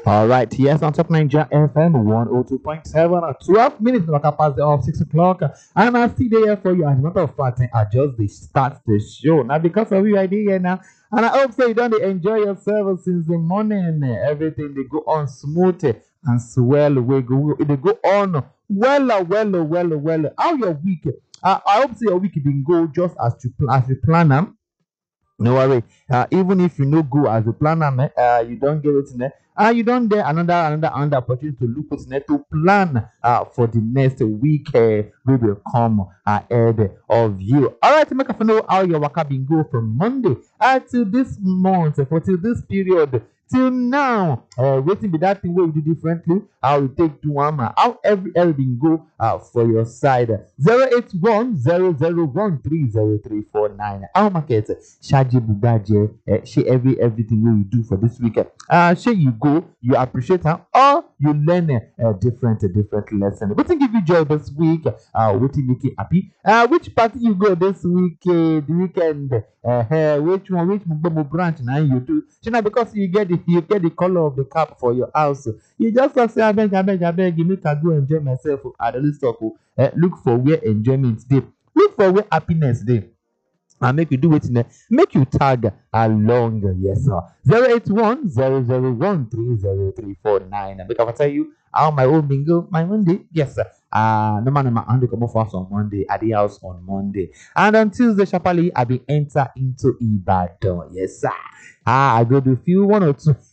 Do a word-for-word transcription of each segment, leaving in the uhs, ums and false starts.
All right, yes, on Top Ninja F M one oh two point seven, uh, twelve minutes like past the off six o'clock. And I still there for you. As a matter of fact, I just they start the show now because of you idea here now. And I hope so you don't enjoy yourself since the morning. Everything they go on smooth and swell. We go they go on well, uh, well, uh, well, uh, well. How your week? Uh, I hope so your week been go just as you pl- as you plan them. No worry. Uh, even if you no go as a planner, meh, uh, you don't get it in there. Uh, you don't there another another another opportunity to look what's in there to plan uh, for the next week uh, we will come ahead of you. All right, make us know how your waka been go from Monday uh, till this month, for till this period. Till now, uh, waiting be that thing where you do differently, how you take to one, uh, how every everything go uh, for your side. zero eight one zero zero one three zero three four nine. Our market, Shaji Bugaje, uh, she every everything where you do for this weekend. Uh, she you go, you appreciate her, or you learn a uh, different, a different lesson. What thing give you joy this week? Uh, what thing make you happy? Uh, which party you go this week? Uh, the weekend? Uh, uh, which one? Which Mugbomo branch now you do? You know, because you get the you get the color of the cap for your house. You just have to say, I beg, I beg, I beg, give me can go enjoy myself at the least of uh, look for where enjoyment day. Look for where happiness day. And make you do it in there. Make you tag along. Yes, sir. zero eight one zero zero one three zero three four nine. And because I tell you how my own bingo, my Monday. Yes, sir. Uh, no man, my hand come off on Monday, at the house on Monday. And on Tuesday, Shapali, I be enter into Ibadan. Yes, sir. Ah, I go do few one or two.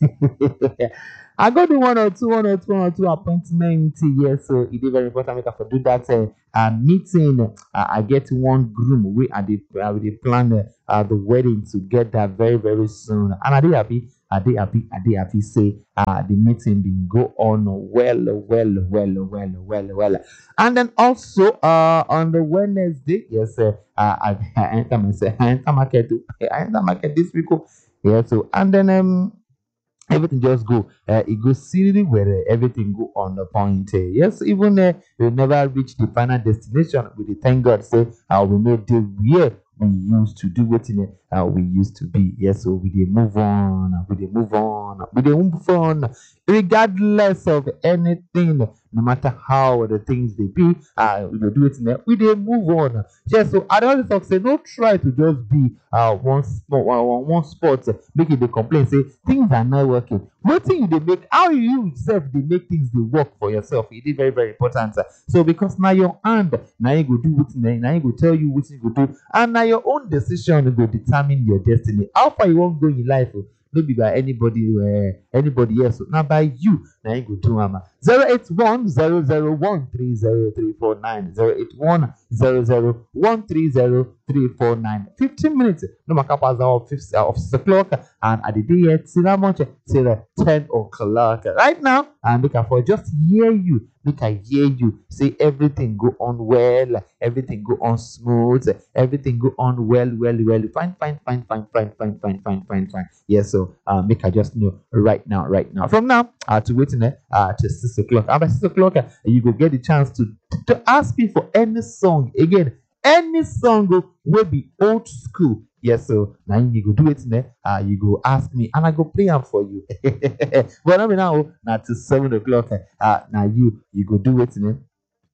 I got the one or two, one or two, one or two appointment. Yes, so it is very important. Make I do that uh, uh, meeting. Uh, I get one groom. We are the uh, we dey plan uh, uh, the wedding together very very soon. And I dey happy. I dey happy. I dey happy. Say uh, the meeting been go on well, well, well, well, well, well. And then also uh on the Wednesday, yes, uh, I, I enter myself. I enter market. too. I enter market this week. oh. Yeah, so and then um everything just go uh, it goes silly where uh, everything go on the point uh, yes even uh, we never reach the final destination with the thank god say uh, we know the where we used to do what in uh, we used to be. Yes, so we dey move on, we dey move on, we dey move on, regardless of anything, no matter how the things they be, uh, we dey do it in there, we dey move on. Yes, so I don't talk say no try to just be uh one spot, one, one spot, make it dey complain, say things are not working. What thing you dey make, how you yourself dey make things dey work for yourself, it is very, very important. So because now your hand, now you go do what now you go tell you what you go do, and now your own decision will determine your destiny. How far you won't go in life, oh, no be by anybody, uh, anybody else. So now by you, now you go do ama. zero eight one zero zero one three zero three four nine zero eight one zero zero one three zero three four nine. Fifteen minutes. No matter past the of fifth uh, of six o'clock, and at the day yet till how much till uh, ten o'clock. Right now, and look for just hear you. Make I hear you say everything go on well, everything go on smooth, everything go on well, well, well. Fine, fine, fine, fine, fine, fine, fine, fine, fine, fine. Yes, so uh, make I just know right now, right now. From now uh, to waiting uh, to six o'clock. And by six o'clock, uh, you go get the chance to to ask me for any song again. Any song will be old school. Yes, so now you go do it in there. Uh, you go ask me, and I go play them for you. But I mean now, now to seven o'clock. Uh, now you you go do it in there.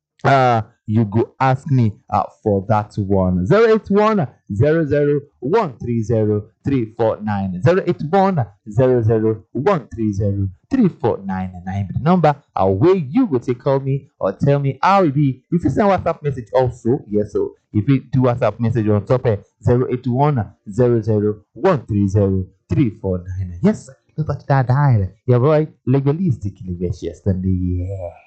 Uh, you go ask me uh, for that one. zero eight one zero zero one three zero three four nine zero eight one zero zero one three zero three four nine nine the number uh, where you go take call me or tell me how it be. If you send WhatsApp message also, yes, so if you do WhatsApp message on top of zero eight one zero zero one three zero three four nine. Yes, look at that dial. Your boy legalistic yesterday. Yeah.